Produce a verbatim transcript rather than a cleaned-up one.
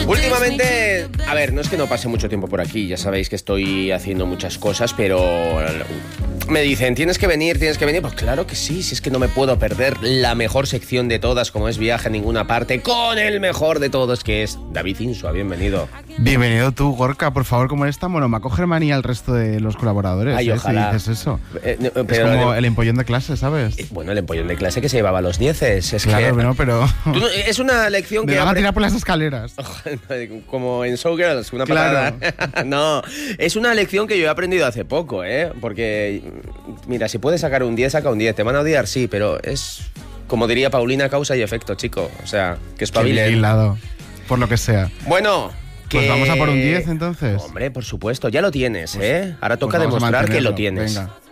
Últimamente, a ver, no es que no pase mucho tiempo por aquí, ya sabéis que estoy haciendo muchas cosas, pero me dicen, tienes que venir, tienes que venir. Pues claro que sí, si es que no me puedo perder la mejor sección de todas, como es Viaje a Ninguna Parte, con el mejor de todos, que es David Insua. Bienvenido. Bienvenido tú, Gorka, por favor, como eres tan bueno, me acoge manía al resto de los colaboradores. Ay, ¿eh? ojalá. Si dices eso. Eh, no, es pero como de... el empollón de clase, ¿sabes? Eh, bueno, el empollón de clase que se llevaba a los dieces. Es claro, que... bueno, pero... Tú no, es una lección me que... van a tirar por las escaleras. Como en Showgirls, una claro. patada. No, es una lección que yo he aprendido hace poco, ¿eh? Porque, mira, si puedes sacar un diez, saca un diez. Te van a odiar, sí, pero es... Como diría Paulina, causa y efecto, chico. O sea, que espabilen. Qué vigilado, por lo que sea. Bueno... Que... Pues vamos a por un diez, entonces. Hombre, por supuesto, ya lo tienes, ¿eh? Ahora toca pues demostrar que lo tienes. Venga.